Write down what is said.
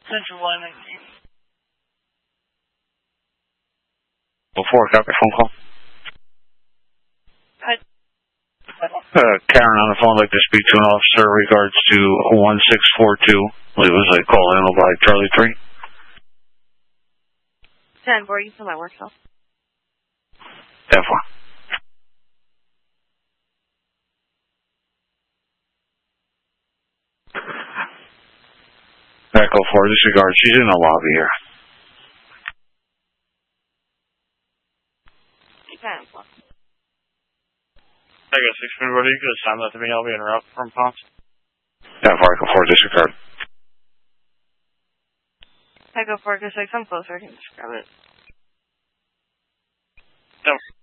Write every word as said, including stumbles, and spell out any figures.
Central one nineteen. Before, copy phone call. Hi. Uh, Karen on the phone, like to speak to an officer in regards to one six four two. It was a call handled by Charlie three. ten four, you still my work cell. F one. Echo four, disregard. She's in the lobby here. ten four. I got six minutes. What are you going to send that to me? I'll be in route from Ponce. F four, Echo four, disregard. Echo four, because like I'm closer, I can just grab it. No.